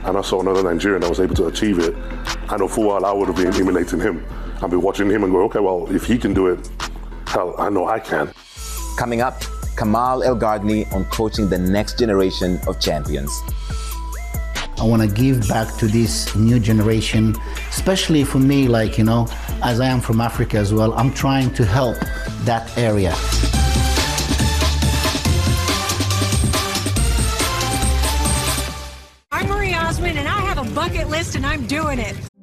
and I saw another Nigerian that was able to achieve it, I know full well I would have been emulating him. I'd be watching him and go, okay, well, if he can do it, hell, I know I can. Coming up, Kamal El-Gardni on coaching the next generation of champions. I want to give back to this new generation, especially for me, like, you know, as I am from Africa as well, I'm trying to help that area. I'm Marie Osmond, and I have a bucket list, and I'm doing it.